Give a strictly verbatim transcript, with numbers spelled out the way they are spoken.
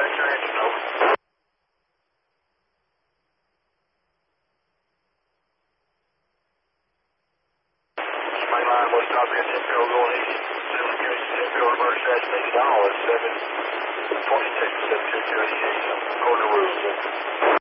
Check your engine, over. Main line, West Top End, Simcoe going east. seven communication, Simcoe reverse saturation, all at seven twenty-six, seven two two eighty-eight, quarter rules.